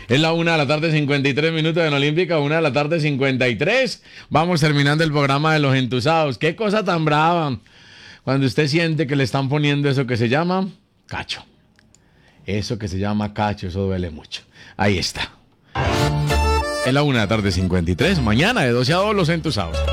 Es la 1:53 en Olímpica, 1:53. Vamos terminando el programa de los entusados. Qué cosa tan brava. Cuando usted siente que le están poniendo eso que se llama cacho. Eso que se llama cacho, eso duele mucho. Ahí está. Es la 1:53. Mañana de 12 a 2 los entusados.